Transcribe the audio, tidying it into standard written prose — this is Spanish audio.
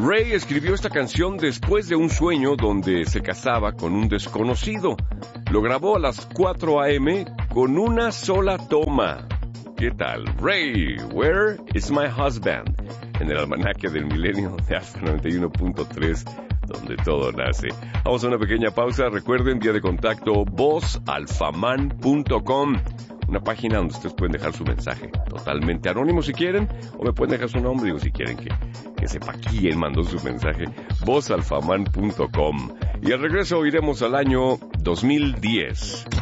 Ray escribió esta canción después de un sueño donde se casaba con un desconocido. Lo grabó a las 4 a.m. con una sola toma. ¿Qué tal? Ray, Where is my husband? En el almanaque del milenio de Alfa 91.3, donde todo nace. Vamos a una pequeña pausa. Recuerden, vía de contacto vozalfaman.com, una página donde ustedes pueden dejar su mensaje totalmente anónimo si quieren, o me pueden dejar su nombre, digo, si quieren que sepa quién mandó su mensaje. Vozalfaman.com. Y al regreso iremos al año 2010.